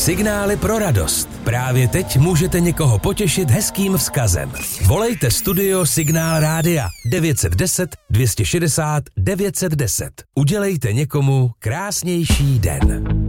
Signály pro radost. Právě teď můžete někoho potěšit hezkým vzkazem. Volejte studio Signál Rádia 910 260 910. Udělejte někomu krásnější den.